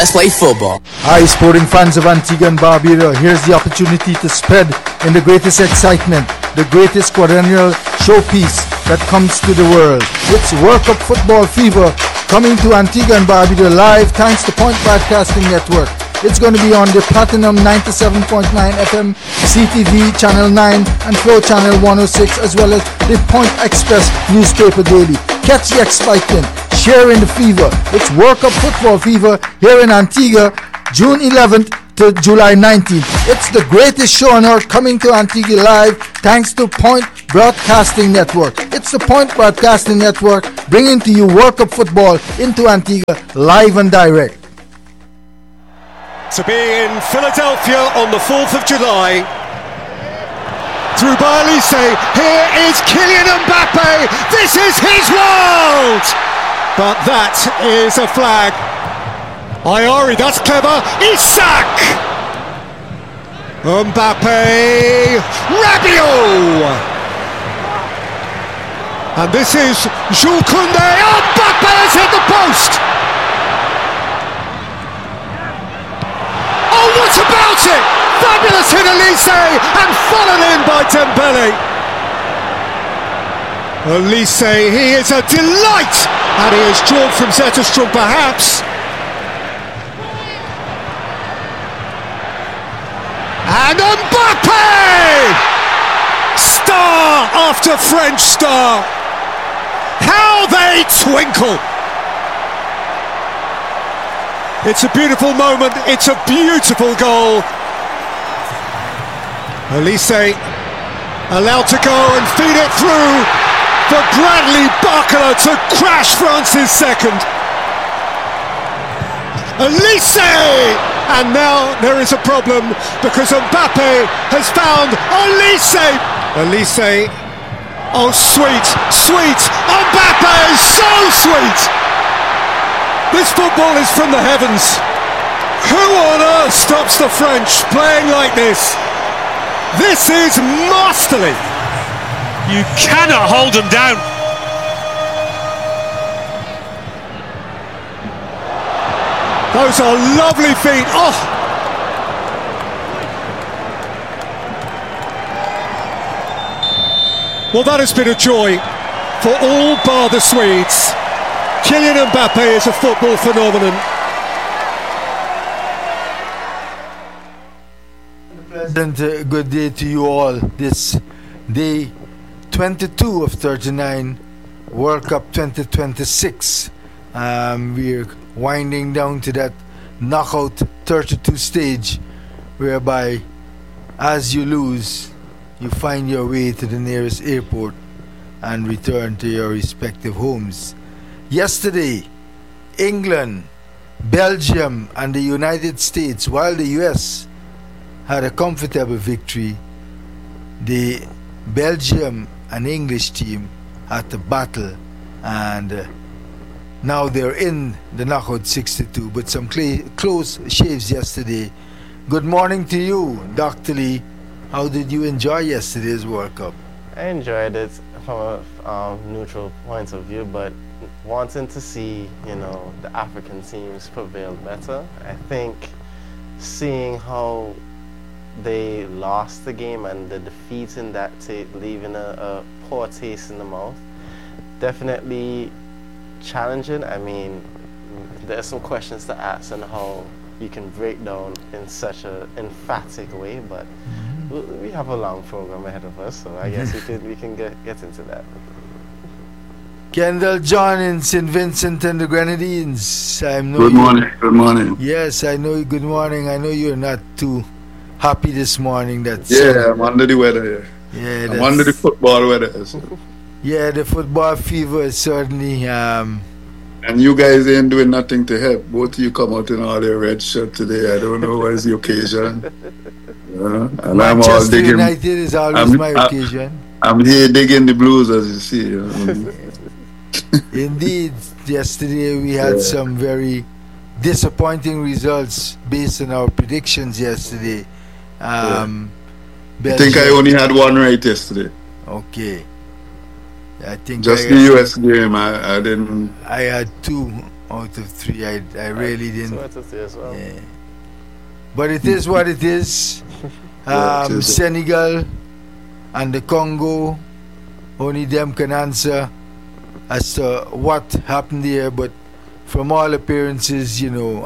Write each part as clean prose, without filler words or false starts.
let's play football. Hi, sporting fans of Antigua and Barbuda. Here's the opportunity to spread in the greatest excitement, the greatest quadrennial showpiece that comes to the world. It's World Cup Football Fever coming to Antigua and Barbuda live thanks to Point Broadcasting Network. It's going to be on the Platinum 97.9 FM, CTV Channel 9 and Flow Channel 106, as well as the Point Express newspaper daily. Catch the excitement, share in the fever. It's World Cup Football Fever here in Antigua, June 11th to July 19th. It's the greatest show on earth coming to Antigua live thanks to Point Broadcasting Network. It's the Point Broadcasting Network bringing to you World Cup football into Antigua live and direct. To be in Philadelphia on the 4th of July, through by Elise, here is Kylian Mbappe, this is his world! But that is a flag. Ayari, that's clever, Isak! Mbappe, Rabiot! And this is Jules Koundé, Mbappe has hit the post! Oh, what about it? Fabulous hit, Elise, and followed in by Dembele. Elise, he is a delight, and he is drawn from Zetterstrom perhaps. And Mbappe! Star after French star. How they twinkle! It's a beautiful moment, it's a beautiful goal. Elise allowed to go and feed it through for Bradley Barcola to crash France's second. Elise! And now there is a problem because Mbappe has found Elise! Elise, oh sweet, sweet, Mbappe, so sweet! This football is from the heavens. Who on earth stops the French playing like this? This is masterly. You cannot hold them down. Those are lovely feet. Oh! Well, that has been a joy for all bar the Swedes. Kylian Mbappe is a football phenomenon. Pleasant good day to you all. This day 22 of 39 World Cup 2026. We're winding down to that knockout 32 stage whereby as you lose, you find your way to the nearest airport and return to your respective homes. Yesterday, England, Belgium and the United States, while the US had a comfortable victory, the Belgium and English team had to battle, and now they're in the knockout 62, but some close shaves yesterday. Good morning to you, Dr. Lee. How did you enjoy yesterday's World Cup? I enjoyed it from a neutral point of view, but wanting to see, the African teams prevail better. I think seeing how they lost the game and the defeat in that leaving a poor taste in the mouth, definitely challenging. I mean, there are some questions to ask on how you can break down in such an emphatic way, but we have a long program ahead of us, so I guess we can get into that. Kendall John in St. Vincent and the Grenadines. Good morning. Yes, I know you. Good morning. I know you're not too happy this morning. I'm under the weather. Yeah, I'm under the football weather. So. Yeah, the football fever is certainly. And you guys ain't doing nothing to help. Both of you come out in all your red shirt today. I don't know what is the occasion. And Manchester United is always my occasion. I'm here digging the blues, as you see. Indeed, yesterday we had some very disappointing results based on our predictions yesterday. I think I only had one right yesterday. Okay. I think just the US game. I didn't. I had two out of 3. I really didn't. 2 out of 3 as well. Yeah. But it is what it is. Yeah, it is. Senegal and the Congo, only them can answer as to what happened there. But from all appearances,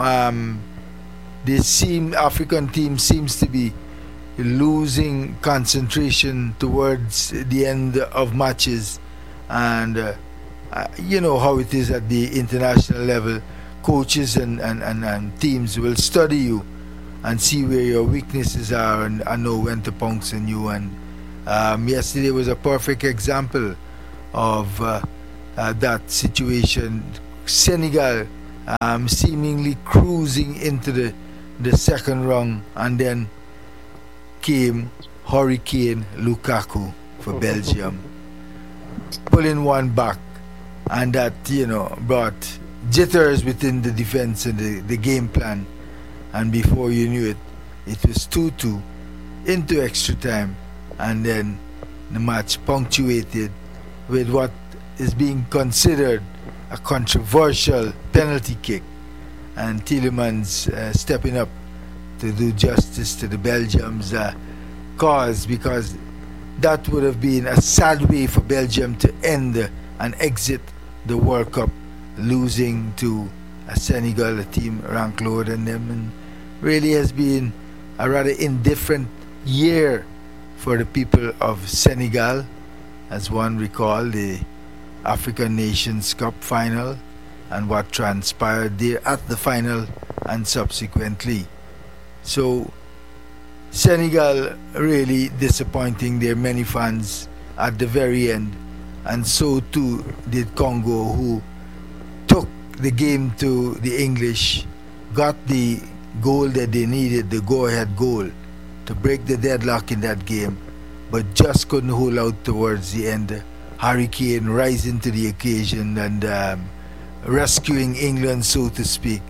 African team seems to be losing concentration towards the end of matches, and you know how it is at the international level. Coaches and teams will study you and see where your weaknesses are and know when to pounce on you. And yesterday was a perfect example of that situation. Senegal seemingly cruising into the second round, and then came Hurricane Lukaku for Belgium, pulling one back, and that brought jitters within the defense and the game plan. And before you knew it, it was 2-2 into extra time, and then the match punctuated with what is being considered a controversial penalty kick, and Tielemans stepping up to do justice to the Belgium's cause, because that would have been a sad way for Belgium to end and exit the World Cup, losing to Senegal, a team ranked lower than them, and really has been a rather indifferent year for the people of Senegal. As one recall, the African Nations Cup final and what transpired there at the final and subsequently. So Senegal really disappointing their many fans at the very end, and so too did Congo, who took the game to the English, got the goal that they needed, the go-ahead goal to break the deadlock in that game, but just couldn't hold out towards the end. Harry Kane rising to the occasion and rescuing England, so to speak.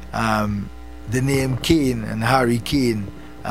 The name Kane and Harry Kane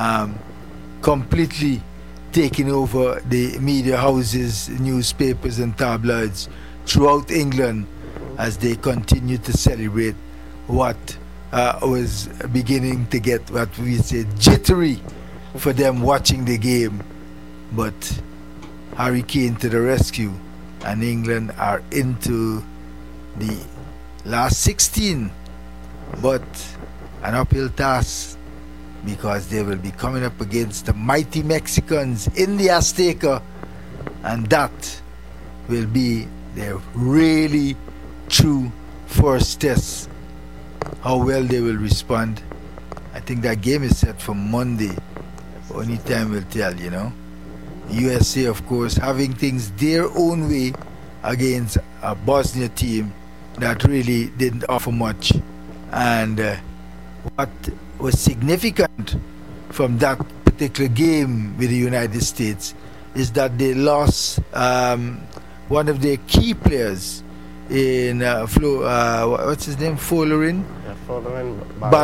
completely taking over the media houses, newspapers and tabloids throughout England as they continue to celebrate what was beginning to get what we say jittery for them watching the game. But Harry Kane to the rescue, and England are into the last 16, but an uphill task, because they will be coming up against the mighty Mexicans in the Azteca, and that will be their really true first test. How well they will respond. I think that game is set for Monday. Only time will tell, USA, of course, having things their own way against a Bosnia team that really didn't offer much. And what was significant from that particular game with the United States is that they lost one of their key players in what's his name? Folarin? Yeah, Folarin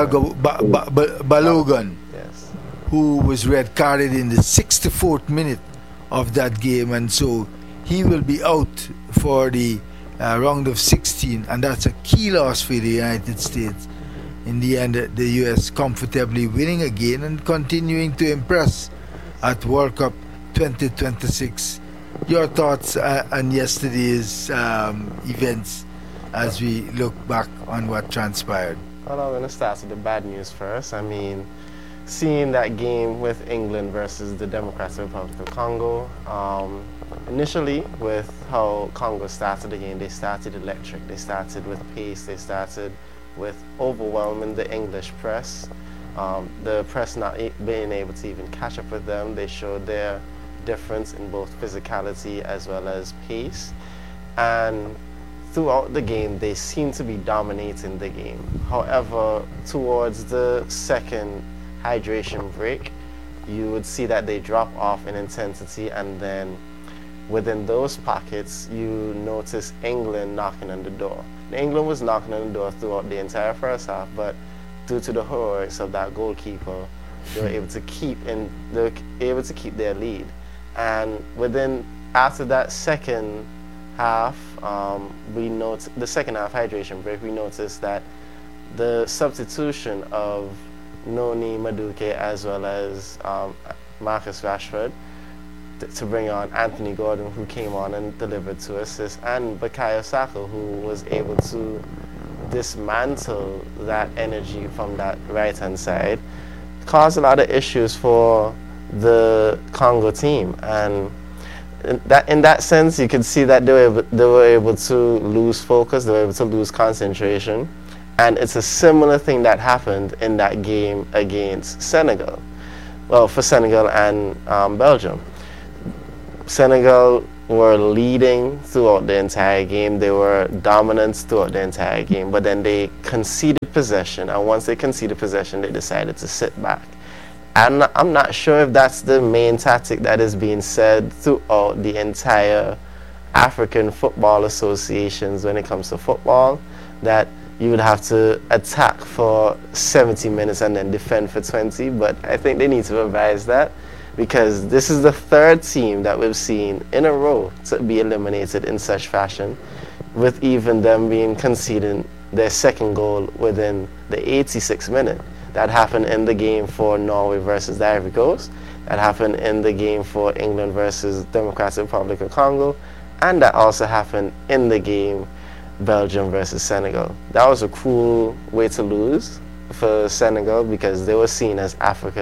Balogun, yes, who was red carded in the 64th minute of that game, and so he will be out for the round of 16, and that's a key loss for the United States. In the end, the US comfortably winning again and continuing to impress at World Cup 2026. Your thoughts on yesterday's events as we look back on what transpired? Well, I'm going to start with the bad news first. I mean, seeing that game with England versus the Democratic Republic of Congo, initially with how Congo started the game, they started electric, they started with pace, they started with overwhelming the English press. The press not being able to even catch up with them. They showed their difference in both physicality as well as pace, and throughout the game they seem to be dominating the game. However, towards the second hydration break, you would see that they drop off in intensity, and then within those pockets you notice England knocking on the door. England was knocking on the door throughout the entire first half, but due to the heroics of that goalkeeper, they were able to keep their lead. And after that second half, the second half hydration break, we noticed that the substitution of Noni Madueke as well as Marcus Rashford to bring on Anthony Gordon, who came on and delivered 2 assists, and Bukayo Saka, who was able to dismantle that energy from that right-hand side, caused a lot of issues for the Congo team. And in that sense, you could see that they were able to lose focus, they were able to lose concentration. And it's a similar thing that happened in that game against Senegal. Well, for Senegal and Belgium. Senegal were leading throughout the entire game. They were dominant throughout the entire game. But then they conceded possession. And once they conceded possession, they decided to sit back. And I'm not sure if that's the main tactic that is being said throughout the entire African football associations when it comes to football, that you would have to attack for 70 minutes and then defend for 20. But I think they need to revise that, because this is the 3rd team that we've seen in a row to be eliminated in such fashion, with even them being conceding their 2nd goal within the 86th minute. That happened in the game for Norway versus the Ivory Coast. That happened in the game for England versus Democratic Republic of Congo. And that also happened in the game Belgium versus Senegal. That was a cruel way to lose for Senegal, because they were seen as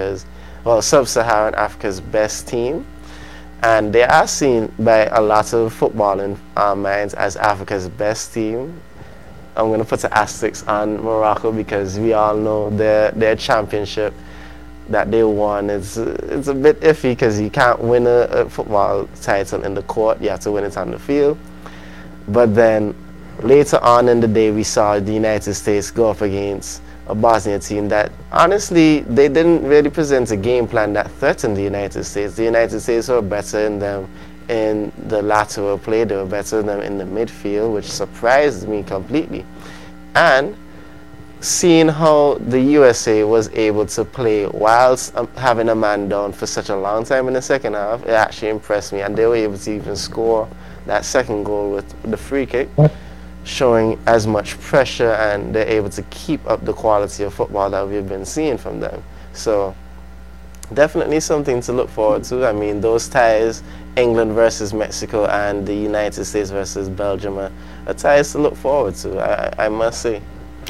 Sub-Saharan Africa's best team. And they are seen by a lot of footballing minds as Africa's best team. I'm going to put an asterisk on Morocco, because we all know their championship that they won. It's a bit iffy, because you can't win a football title in the court. You have to win it on the field. But then later on in the day, we saw the United States go up against a Bosnia team that, honestly, they didn't really present a game plan that threatened the United States. The United States were better than them in the lateral play. They were better than them in the midfield, which surprised me completely. And seeing how the USA was able to play whilst having a man down for such a long time in the second half, it actually impressed me. And they were able to even score that 2nd goal with the free kick, showing as much pressure, and they're able to keep up the quality of football that we've been seeing from them. So definitely something to look forward to. I mean, those ties, England versus Mexico and the United States versus Belgium, are ties to look forward to, I must say.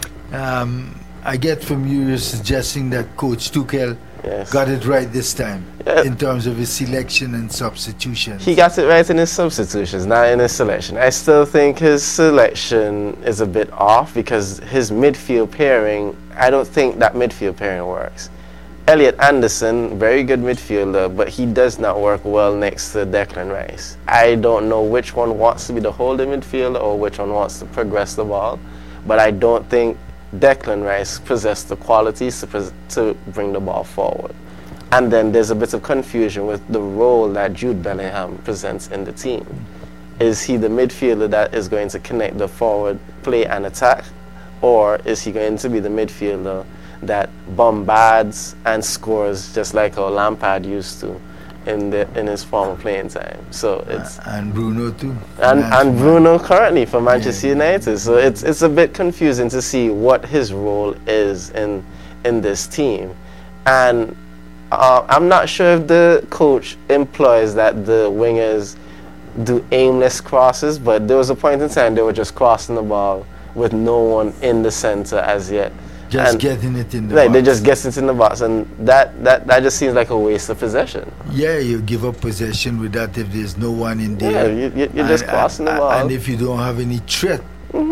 I get from you, you're suggesting that Coach Tuchel got it right this time in terms of his selection and substitutions. He got it right in his substitutions, not in his selection. I still think his selection is a bit off, because his midfield pairing, I don't think that midfield pairing works. Elliot Anderson, very good midfielder, but he does not work well next to Declan Rice. I don't know which one wants to be the holding midfielder or which one wants to progress the ball, but I don't think Declan Rice possessed the qualities to bring the ball forward. And then there's a bit of confusion with the role that Jude Bellingham presents in the team. Is he the midfielder that is going to connect the forward play and attack, or is he going to be the midfielder that bombards and scores just like how Lampard used to in his former playing time? So it's and Bruno too. And Bruno currently for Manchester United. So it's a bit confusing to see what his role is in this team. And I'm not sure if the coach employs that the wingers do aimless crosses, but there was a point in time they were just crossing the ball with no one in the center as yet. Just getting it in the box. They just get it in the box, and that just seems like a waste of possession. Yeah, you give up possession with that if there's no one in there. Yeah, you're just crossing the ball. And if you don't have any threat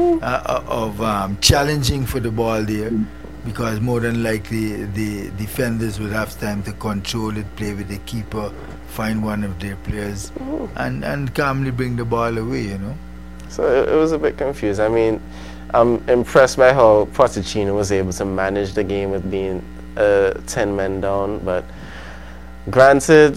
of challenging for the ball there, because more than likely the defenders would have time to control it, play with the keeper, find one of their players, and calmly bring the ball away, you know. So it was a bit confused. I mean, I'm impressed by how Pochettino was able to manage the game with being 10 men down. But granted,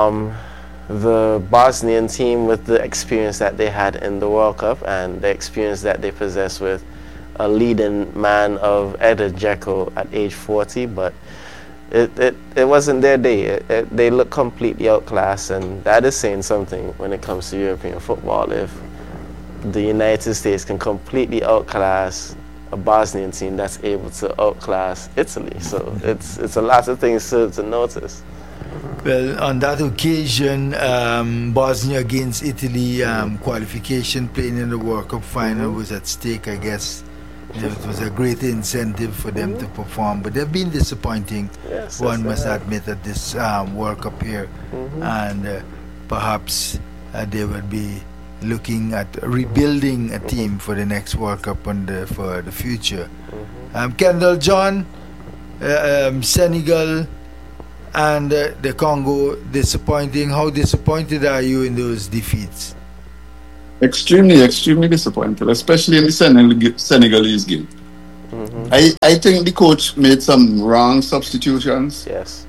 the Bosnian team, with the experience that they had in the World Cup and the experience that they possess with a leading man of Edin Dzeko at age 40, but it wasn't their day. They looked completely outclassed, and that is saying something when it comes to European football. If the United States can completely outclass a Bosnian team that's able to outclass Italy. So it's a lot of things to notice. Well, on that occasion, Bosnia against Italy, qualification playing in the World Cup final was at stake, I guess. It was a great incentive for them to perform, but they've been disappointing. Yes, one must admit at this World Cup here, and perhaps they will be looking at rebuilding a team for the next World Cup and for the future. Kendall John, Senegal and the Congo, disappointing. How disappointed are you in those defeats? Extremely disappointed, especially in the Senegalese game. I think the coach made some wrong substitutions. Yes.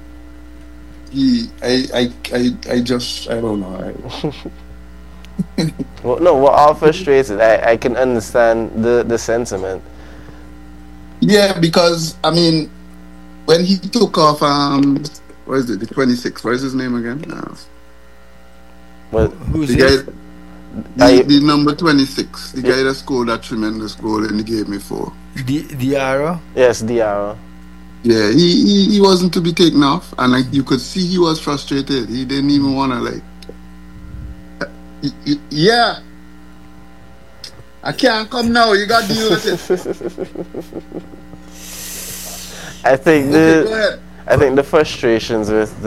I don't know. Well, no, we're all frustrated. I can understand the sentiment. Yeah, because I mean, when he took off, what is it? The 26th. What is his name again? Who's the guy? The number 26, the guy that scored that tremendous goal in the game before. Diarra? Yes, Diarra. Yeah, he wasn't to be taken off, and you could see he was frustrated. He didn't even want to yeah. I can't come now. You got to deal with it. I think the frustrations with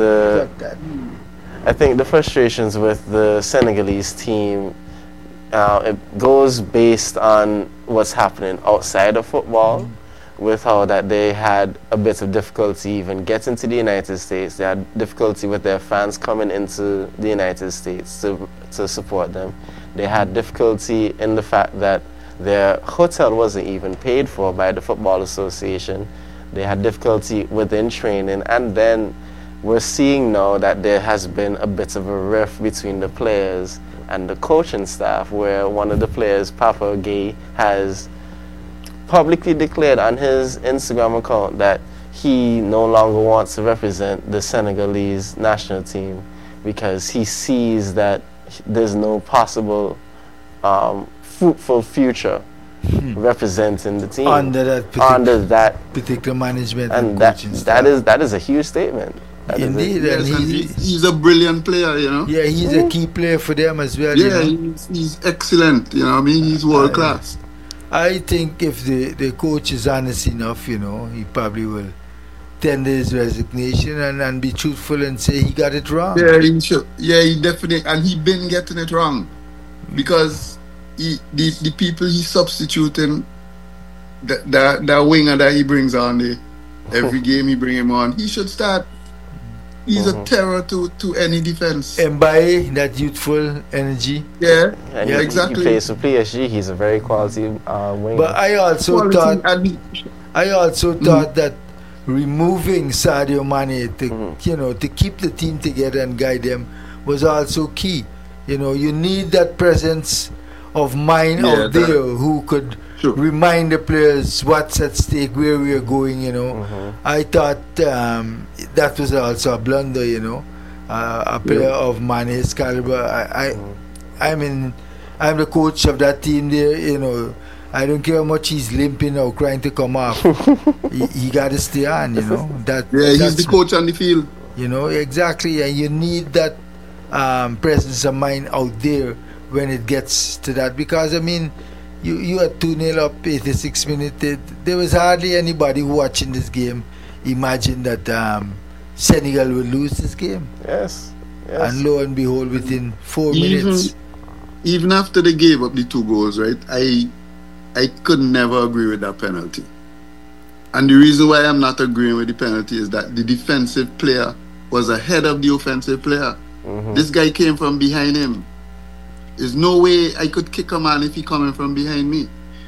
the Senegalese team, it goes based on what's happening outside of football, with how that they had a bit of difficulty even getting to the United States. They had difficulty with their fans coming into the United States to support them. They had difficulty in the fact that their hotel wasn't even paid for by the Football Association. They had difficulty within training, and then we're seeing now that there has been a bit of a rift between the players and the coaching staff, where one of the players, Papa Gueye, has publicly declared on his Instagram account that he no longer wants to represent the Senegalese national team because he sees that there's no possible fruitful future representing the team under that particular management and coaching staff. That is a huge statement. Indeed, and he's a brilliant player, you know. Yeah, he's a key player for them as well. Yeah, you know? he's excellent. You know, I mean, he's world class. I think if the coach is honest enough, you know, he probably will tender his resignation and be truthful and say he got it wrong. Yeah, he should. Yeah, he definitely, and he been getting it wrong because the people he's substituting, the winger that he brings on every game he bring him on, he should start. He's a terror to any defense. Mbaye, that youthful energy. Yeah, exactly. He plays for PSG. He's a very quality winger. But I also thought that removing Sadio Mane to keep the team together and guide them was also key. You know, you need that presence of mind out there who could remind the players what's at stake, where we are going, you know. I thought that was also a blunder, you know. A player of Mane's caliber. I'm the coach of that team there, you know. I don't care how much he's limping or trying to come off. he got to stay on, you know. He's the coach on the field. You know, exactly. And you need that presence of mind out there when it gets to that. Because, I mean, you are 2-0 up, 86 minutes. There was hardly anybody watching this game imagine that Senegal will lose this game. Yes. And lo and behold, within 4 minutes. Even after they gave up the 2 goals, right, I could never agree with that penalty. And the reason why I'm not agreeing with the penalty is that the defensive player was ahead of the offensive player. This guy came from behind him. There's no way I could kick a man if he coming from behind me.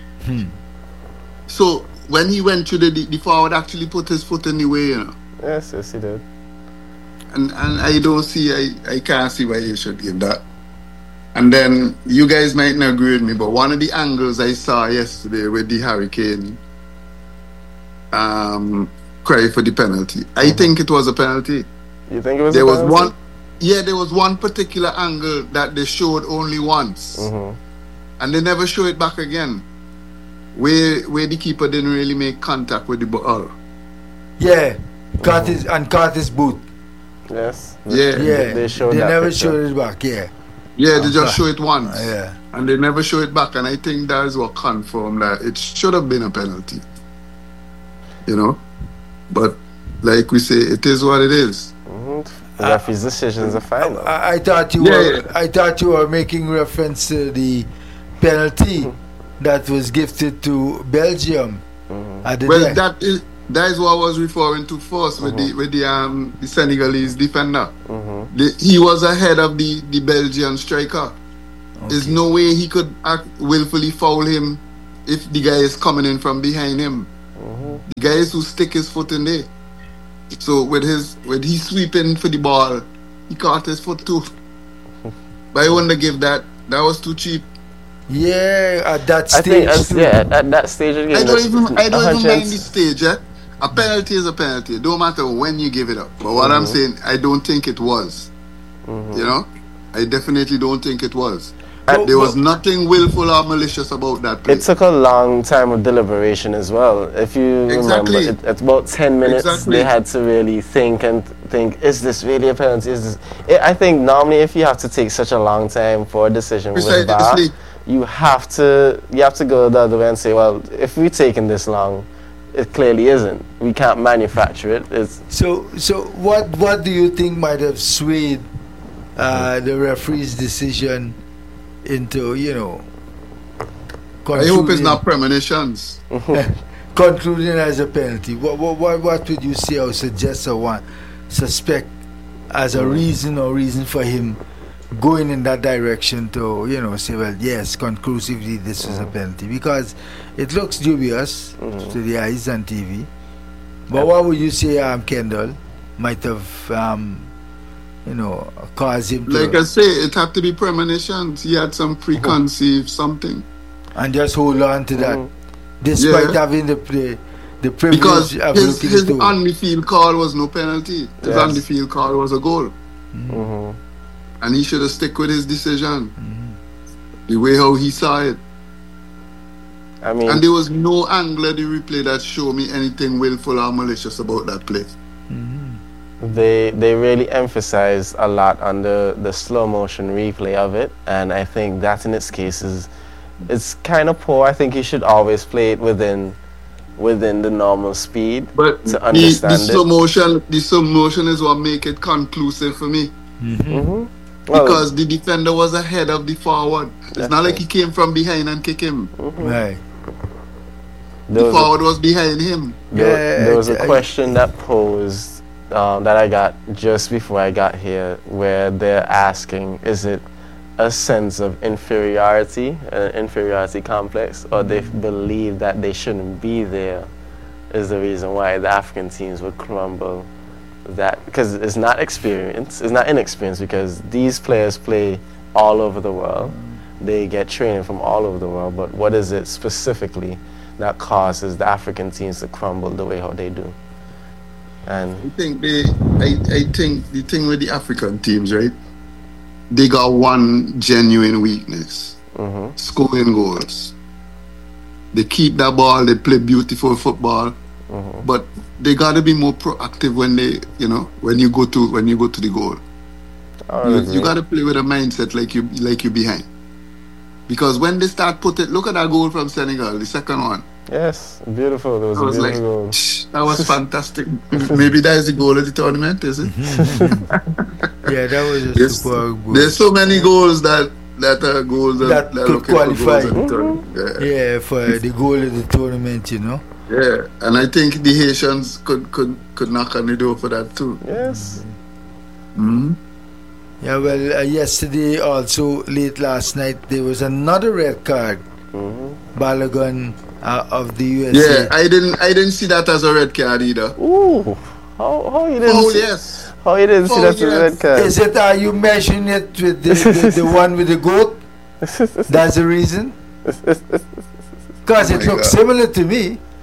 So when he went through the forward actually put his foot in the way, you know. Yes, he did. And I don't see, I can't see why you should give that. And then you guys might not agree with me, but one of the angles I saw yesterday with the Hurricane cry for the penalty, I think it was a penalty. You think it was a penalty? There was one particular angle that they showed only once. and they never show it back again. Where the keeper didn't really make contact with the ball. Yeah, Curtis Booth. Yes. Yeah. They showed They that never picture. showed it back. Yeah. Yeah, they just show it once. Yeah. And they never show it back. And I think that is what confirmed that it should have been a penalty. You know? But like we say, it is what it is. The referee's decisions are final. I thought you were making reference to the penalty that was gifted to Belgium at the Well, time. that is what I was referring to first with the Senegalese defender. He was ahead of the Belgian striker. There's no way he could willfully foul him if the guy is coming in from behind him. The guy is who stick his foot in there. So when he sweeping for the ball, he caught his foot too. But I wouldn't give that. That was too cheap. Yeah, at that I stage. think at that stage of the game, I don't even mind the stage. A penalty is a penalty. It don't matter when you give it up. But what I'm saying, I don't think it was. You know, I definitely don't think it was. There was nothing willful or malicious about that play. It took a long time of deliberation as well. If you remember, it's about 10 minutes. They had to really think, is this really a penalty? I think normally if you have to take such a long time for a decision with VAR, you have to go the other way and say, well, if we're taking this long, it clearly isn't. We can't manufacture it. So what do you think might have swayed the referee's decision into, I hope it's not premonitions. concluding as a penalty? What would you say or suggest or suspect as a reason for him going in that direction to say, well, yes, conclusively this was a penalty? Because it looks dubious to the eyes on TV. But what would you say, Kendall, might have caused him to... Like I say, it had to be premonitions. He had some preconceived something. And just hold on to that. Despite having the privilege because of his on the field call was no penalty. His on the field call was a goal. And he should have stuck with his decision. The way how he saw it. I mean, and there was no angle of the replay that showed me anything willful or malicious about that play. They really emphasized a lot on the slow motion replay of it, and I think that in its case it's kind of poor. I think you should always play it within the normal speed, but to understand the slow motion is what make it conclusive for me. Because the defender was ahead of the forward. It's not like he came from behind and kicked him. Right. The forward was behind him. There was a question that posed that I got just before I got here, where they're asking, is it a sense of inferiority, an inferiority complex, or they believe that they shouldn't be there is the reason why the African teams would crumble? That because it's not experience, it's not inexperience, because these players play all over the world. They get training from all over the world, but what is it specifically that causes the African teams to crumble the way how they do? And I think the thing with the African teams, right? They got one genuine weakness: scoring goals. They keep that ball, they play beautiful football, but they gotta be more proactive when they, when you go to the goal. You gotta play with a mindset like you behind. Because when they start look at that goal from Senegal, the second one. Yes, beautiful. It was a beautiful goal. That was fantastic. Maybe that is the goal of the tournament, is it? Yeah, that was a superb goal. There's so many goals that are goals that could qualify. For the goal of the tournament, Yeah, and I think the Haitians could knock on the door for that too. Yes. Yeah, well, yesterday also, late last night, there was another red card. Balogun of the USA. Yeah, I didn't see that as a red card either. Ooh, how you didn't? Oh yes. How you didn't see that as a red card? Is it? Are you measuring it with the one with the goat? That's the reason. Because it looks similar to me.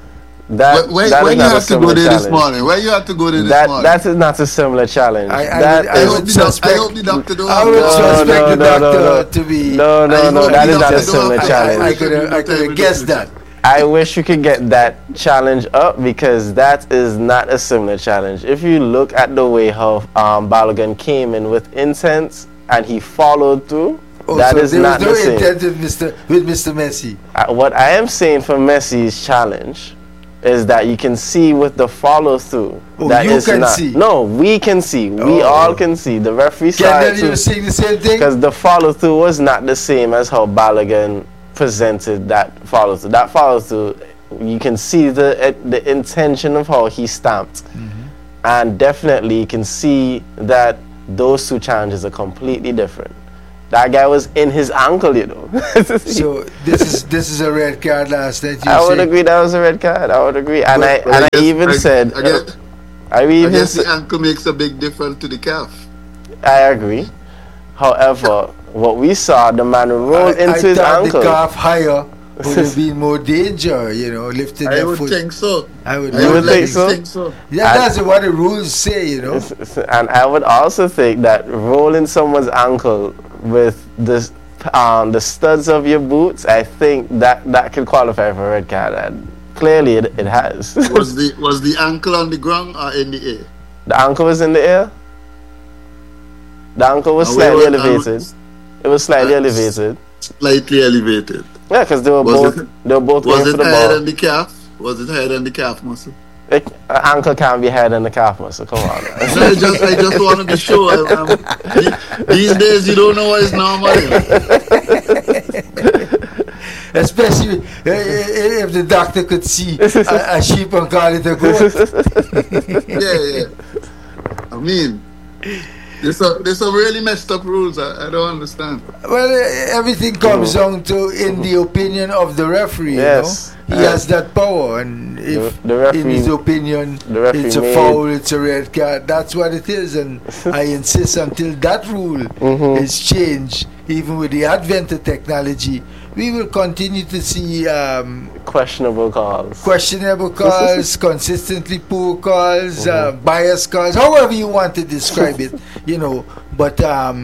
That Where that is you not a have to go similar there this challenge. morning? Where you have to go there this That morning? that is not a similar challenge. I That would- I is- would suspect- I hope the doctor don't. I would No, suspect no, the no, doctor no. to be. no, no, no. That is not a similar challenge. I could have guessed that. I wish you could get that challenge up because that is not a similar challenge. If you look at the way how Balogun came in with intent and he followed through, that So is there not was no the same. intent with Mr. Messi. What I am saying for Messi's challenge is that you can see with the follow through. Oh, that you is can not, see. No, we can see. We Oh. all can see. The referee saw Kendall, it you too. were saying the same thing? Because the follow through was not the same as how Balogun presented that follow through. That follow through, you can see the intention of how he stamped, and definitely you can see that those two challenges are completely different. That guy was in his ankle, you know. So this is a red card last night. I would agree that was a red card. I would agree, and But I guess- even said, I guess, I I even guess said, the ankle makes a big difference to the calf. I agree. However, what we saw, the man roll into his thought ankle. the calf higher would have been more danger, lifting I their would foot. think so. I would You would like think so? Yeah, that's what the rules say, And I would also think that rolling someone's ankle with the studs of your boots, I think that could qualify for a red card. And clearly, it has. Was the ankle on the ground or in the air? The ankle was in the air. The ankle was Now, slightly where was- elevated. It was slightly elevated. Slightly elevated. Yeah, because they were Was both Was going for it the higher ball. than the calf? Was it higher than the calf muscle? Ankle can't be higher than the calf muscle. Come on. No, I just want to be sure. These days you don't know what is normal. Especially if the doctor could see a sheep and call it a goat. Yeah. I mean, there's some really messed up rules. I don't understand. Well, everything comes down to in the opinion of the referee. Yes. He has that power, and if The referee- in his opinion the referee it's a made- foul, it's a red card. That's what it is, and I insist until that rule is changed, even with the advent of technology, we will continue to see Questionable calls. questionable calls, consistently poor calls, biased calls, however you want to describe it, But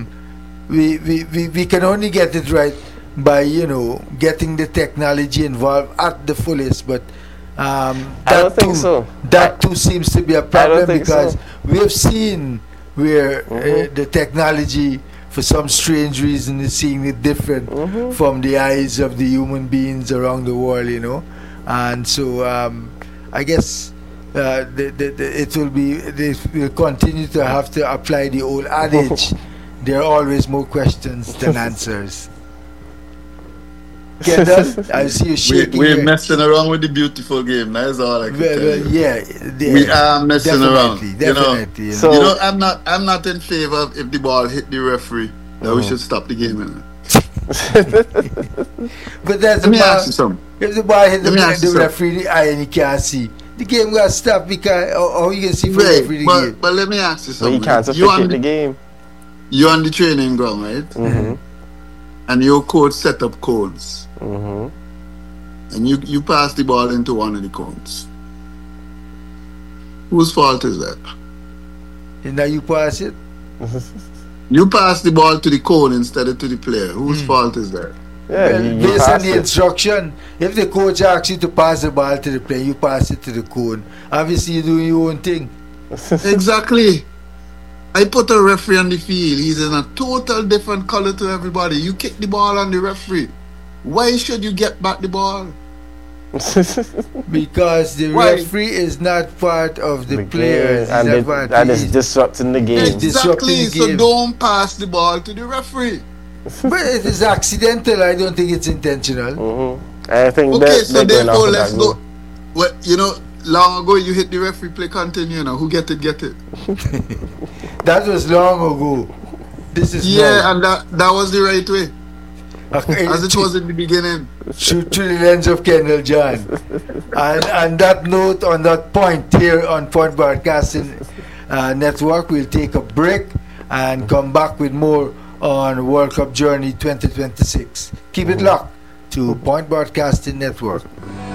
we can only get it right by getting the technology involved at the fullest. But I don't think so. That too seems to be a don't problem think because so. we have seen where the technology, for some strange reason, is seeing it different from the eyes of the human beings around the world, And so I guess they will continue to have to apply the old adage: there are always more questions than answers. Kendall, I see you shaking. We're your- messing around with the beautiful game. That's all I can tell you. yeah, We are messing around. Definitely. So- I'm not in favor of if the ball hit the referee that we should stop the game. But that's Let me about- ask you something. If the ball hit Let me ask the you something. referee in the eye and he can't see, the game got stopped because how you can see for the Right, referee the game. but let me ask you But something. you can't You officiate on the game. You're on the training ground, right? And your coach set up cones. And you pass the ball into one of the cones. Whose fault is that? And now you pass it. You pass the ball to the cone instead of to the player. Whose fault is that? Yeah, Well, you based on passed the it. instruction, if the coach asks you to pass the ball to the player, you pass it to the cone. Obviously, you're doing your own thing. Exactly. I put a referee on the field. He's in a total different color to everybody. You kick the ball on the referee. Why should you get back the ball? Because the Why? referee is not part of the The players. game, and He's not part that is he's- disrupting the game. disrupting Exactly. the So game. don't pass the ball to the referee. But it is accidental. I don't think it's intentional. I think Okay, so they're going therefore off let's that go. rule. Well, long ago you hit the referee, play continue. Who get it, get it. That was long ago. This is Yeah, now. and that was the right way, as it was in the beginning. through the lens of Kendall John. And that note, on that point here on Point Broadcasting Network, we'll take a break and come back with more on World Cup Journey 2026. Keep it locked to Point Broadcasting Network.